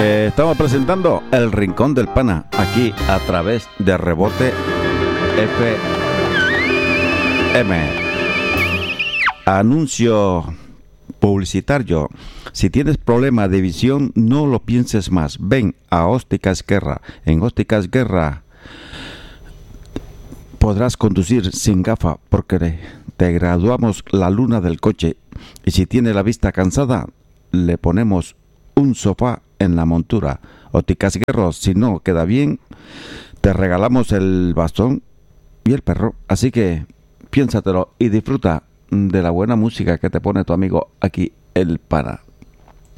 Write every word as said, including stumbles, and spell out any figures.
Eh, estamos presentando El Rincón del Pana aquí a través de Rebote F M. Anuncio publicitario. Si tienes problema de visión, no lo pienses más. Ven a Ópticas Guerra. En Ópticas Guerra podrás conducir sin gafa porque te graduamos la luna del coche. Y si tiene la vista cansada, le ponemos un sofá en la montura. Ópticas Guerra, si no queda bien, te regalamos el bastón y el perro. Así que piénsatelo y disfruta de la buena música que te pone tu amigo aquí, el Pana.